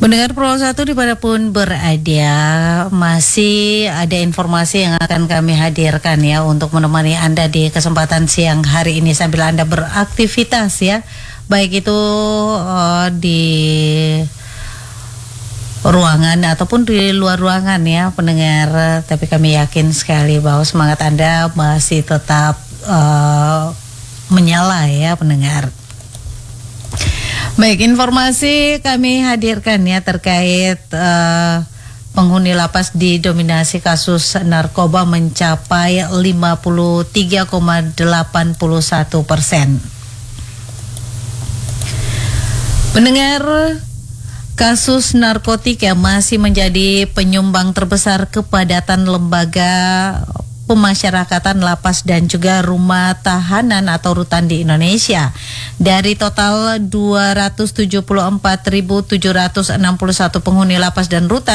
Pendengar Pro 1 dimanapun berada, masih ada informasi yang akan kami hadirkan ya untuk menemani Anda di kesempatan siang hari ini sambil Anda beraktivitas ya, baik itu di ruangan ataupun di luar ruangan ya pendengar. Tapi kami yakin sekali bahwa semangat Anda masih tetap menyala ya pendengar. Baik, informasi kami hadirkan ya terkait penghuni lapas didominasi kasus narkoba mencapai 53,81%. Mendengar, kasus narkotika masih menjadi penyumbang terbesar kepadatan lembaga pemasyarakatan, lapas dan juga rumah tahanan atau rutan di Indonesia. Dari total 274.761 penghuni lapas dan rutan